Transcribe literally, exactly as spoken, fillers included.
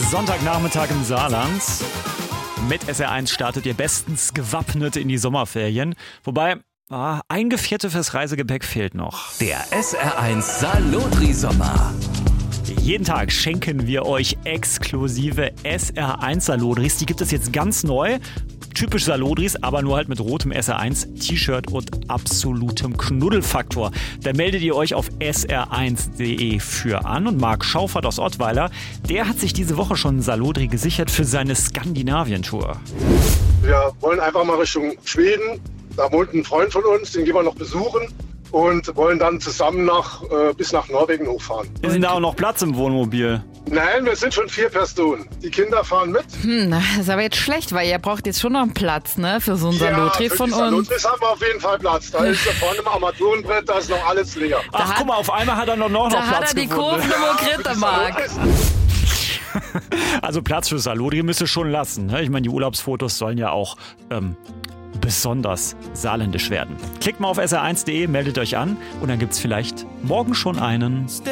Sonntagnachmittag im Saarland. Mit S R eins startet ihr bestens gewappnet in die Sommerferien. Wobei, ah, ein Gevierte fürs Reisegepäck fehlt noch. Der S R eins Salotri-Sommer. Jeden Tag schenken wir euch exklusive S R eins Salotris. Die gibt es jetzt ganz neu. Typisch Salotris, aber nur halt mit rotem S R eins T-Shirt und absolutem Knuddelfaktor. Da meldet ihr euch auf S R eins punkt de für an. Und Marc Schaufert aus Ottweiler, der hat sich diese Woche schon ein Salotri gesichert für seine Skandinavien-Tour. Wir wollen einfach mal Richtung Schweden. Da wohnt ein Freund von uns, den gehen wir noch besuchen. Und wollen dann zusammen nach, äh, bis nach Norwegen hochfahren. Ist denn da auch noch Platz im Wohnmobil? Nein, wir sind schon vier Personen. Die Kinder fahren mit. Hm, das ist aber jetzt schlecht, weil ihr braucht jetzt schon noch einen Platz, ne, für so ein Salotri ja, von die uns. Salotris haben wir auf jeden Fall Platz. Da ist da vorne im Armaturenbrett, da ist noch alles leer. Ach, guck mal, auf einmal hat er noch, noch, Da noch Platz hat er die gefunden. Kurvennummer gekriegt, der Marc. Also Platz für Salotri müsst ihr schon lassen. Ne? Ich meine, die Urlaubsfotos sollen ja auch ähm, besonders saarländisch werden. Klickt mal auf S R eins punkt de, meldet euch an und dann gibt's vielleicht morgen schon einen